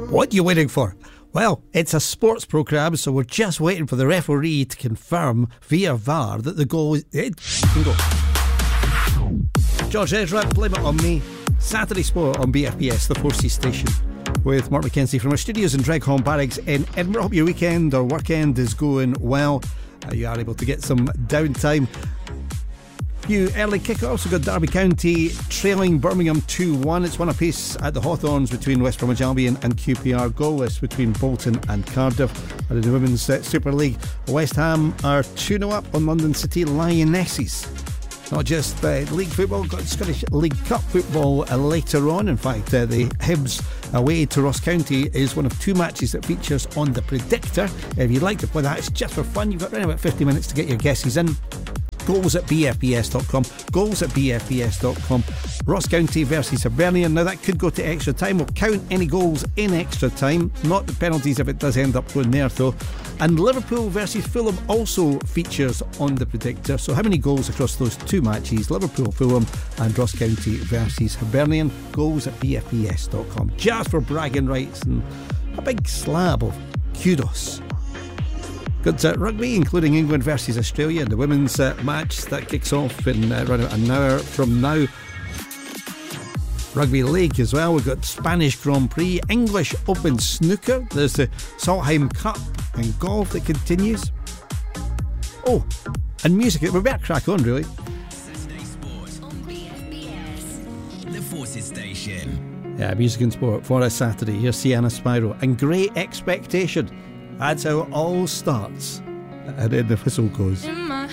What are you waiting for? Well, it's a sports programme, so we're just waiting for the referee to confirm via VAR that the goal is... It can go. George Ezra, Blame It On Me. Saturday Sport on BFBS, the 4C station, with Mark McKenzie from our studios in Dreghorn Barracks in Edinburgh. Hope your weekend or workend is going well. You are able to get some downtime. Few early kickoffs. We've got Derby County trailing Birmingham 2-1. It's one apiece at the Hawthorns between West Bromwich Albion and QPR. Goalless between Bolton and Cardiff. And in the Women's Super League, West Ham are 2-0 up on London City Lionesses. Not just league football, got Scottish League Cup football later on. In fact, the Hibs away to Ross County is one of two matches that features on the Predictor. If you'd like to play that, it's just for fun. You've got around about 50 minutes to get your guesses in. Goals at bfbs.com. Goals at bfbs.com. Ross County versus Hibernian. Now that could go to extra time. We'll count any goals in extra time, not the penalties if it does end up going there though. And Liverpool versus Fulham also features on the Predictor. So how many goals across those two matches? Liverpool, Fulham and Ross County versus Hibernian. Goals at bfbs.com. Just for bragging rights and a big slab of kudos. Good rugby, including England versus Australia in the women's match that kicks off in around an hour from now. Rugby league as well. We've got Spanish Grand Prix, English Open Snooker. There's the Saltheim Cup and golf that continues. Oh, and music. We better crack on, really. Saturday Sport on BFBS, the Forces Station. Yeah, music and sport for a Saturday. Here's Sienna Spyro and Great Expectation. That's how it all starts. And then the whistle goes.